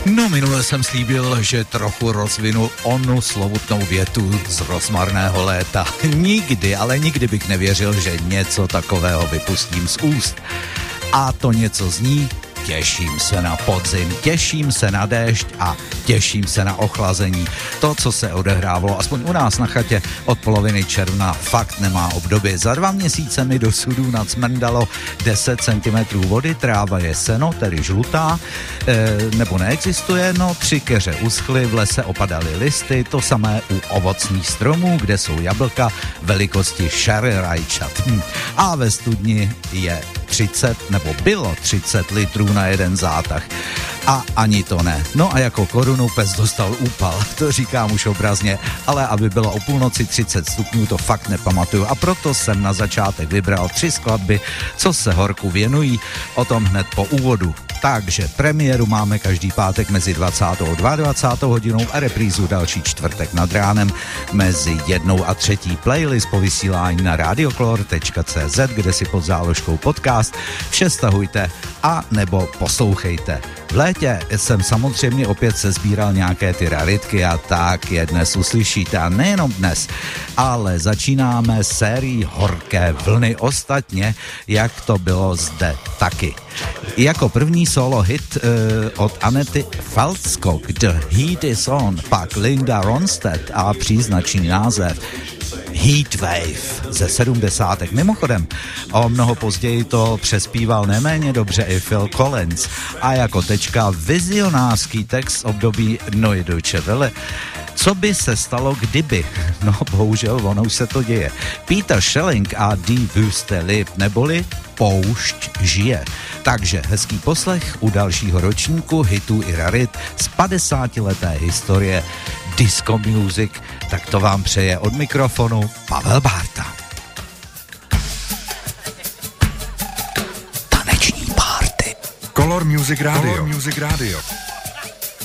No, minule jsem slíbil, že trochu rozvinu onu slovutnou větu z Rozmarného léta. Nikdy, ale nikdy bych nevěřil, že něco takového vypustím z úst. A to něco zní: těším se na podzim, těším se na déšť a těším se na ochlazení. To, co se odehrávalo aspoň u nás na chatě od poloviny června, fakt nemá obdoby. Za 2 měsíce mi do sudů nacmrdalo 10 cm vody, tráva je seno, tedy žlutá, nebo neexistuje, no 3 keře uschly, v lese opadaly listy, to samé u ovocných stromů, kde jsou jablka velikosti šary rajčat. A ve studni je 30, nebo bylo 30 litrů na jeden zátah. A ani to ne. No a jako korunu pes dostal úpal, to říkám už obrazně, ale aby bylo o půlnoci 30 stupňů, to fakt nepamatuju. A proto jsem na začátek vybral 3 skladby, co se horku věnují, o tom hned po úvodu. Takže premiéru máme každý pátek mezi 20. a 22. hodinou a reprízu další čtvrtek nad ránem mezi 1. a 3. playlist po vysílání na radiocolor.cz, kde si pod záložkou podcast vše stahujte a nebo poslouchejte. V létě jsem samozřejmě opět sesbíral nějaké ty raritky a tak je dnes uslyšíte. A nejenom dnes, ale začínáme sérii Horké vlny, ostatně jak to bylo zde taky. Jako první solo hit od Anety Faltskog, The Heat Is On, pak Linda Ronstadt a příznačný název Heatwave ze 70. Mimochodem, o mnoho později to přespíval neméně dobře i Phil Collins. A jako tečka vizionářský text období Neue Deutsche Welle. Co by se stalo, kdyby? No, bohužel, ono už se to děje. Peter Schelling a Die Wüste lebt, neboli Poušť žije. Takže hezký poslech u dalšího ročníku hitů i rarit z 50leté historie disco music. Tak to vám přeje od mikrofonu Pavel Bárta. Taneční party. Color Music Radio. Color Music Radio.